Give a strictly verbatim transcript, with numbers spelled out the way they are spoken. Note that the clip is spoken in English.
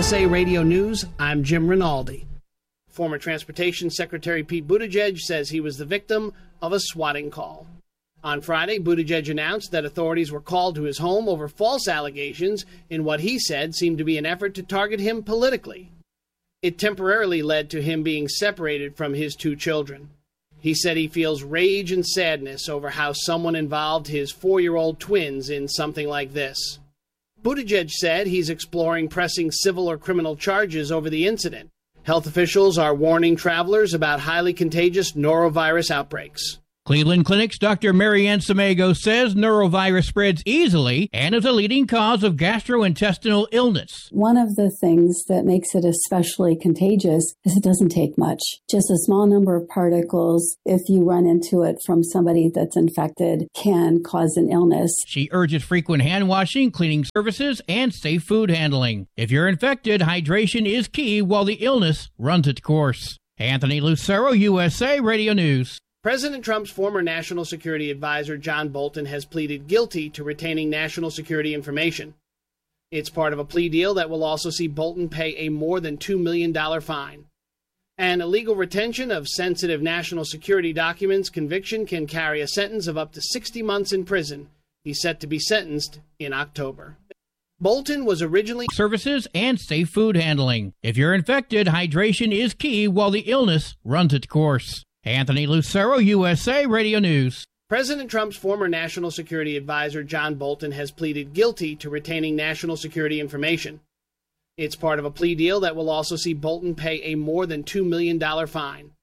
S A Radio News, I'm Jim Rinaldi. Former Transportation Secretary Pete Buttigieg says he was the victim of a swatting call. On Friday, Buttigieg announced that authorities were called to his home over false allegations in what he said seemed to be an effort to target him politically. It temporarily led to him being separated from his two children. He said he feels rage and sadness over how someone involved his four-year-old twins in something like this. Buttigieg said he's exploring pressing civil or criminal charges over the incident. Health officials are warning travelers about highly contagious norovirus outbreaks. Cleveland Clinic's Doctor Marianne Samego says norovirus spreads easily and is a leading cause of gastrointestinal illness. One of the things that makes it especially contagious is it doesn't take much. Just a small number of particles, if you run into it from somebody that's infected, can cause an illness. She urges frequent hand washing, cleaning services, and safe food handling. If you're infected, hydration is key while the illness runs its course. Anthony Lucero, U S A Radio News. President Trump's former national security advisor, John Bolton, has pleaded guilty to retaining national security information. It's part of a plea deal that will also see Bolton pay a more than two million dollars fine. An illegal retention of sensitive national security documents conviction can carry a sentence of up to sixty months in prison. He's set to be sentenced in October. Bolton was originally services and safe food handling. If you're infected, hydration is key while the illness runs its course. Anthony Lucero, U S A Radio News. President Trump's former national security advisor, John Bolton, has pleaded guilty to retaining national security information. It's part of a plea deal that will also see Bolton pay a more than two million dollars fine.